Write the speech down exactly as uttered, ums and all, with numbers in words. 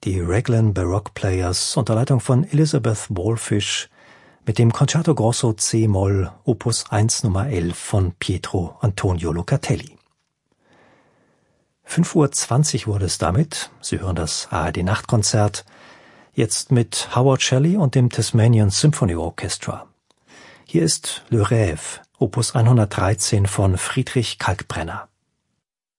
die Raglan Baroque Players unter Leitung von Elizabeth Wallfisch mit dem Concerto Grosso C-Moll Opus eins Nummer elf von Pietro Antonio Locatelli. fünf Uhr zwanzig wurde es damit. Sie hören das A R D-Nachtkonzert, jetzt mit Howard Shelley und dem Tasmanian Symphony Orchestra. Hier ist Le Rêve, Opus hundertdreizehn von Friedrich Kalkbrenner.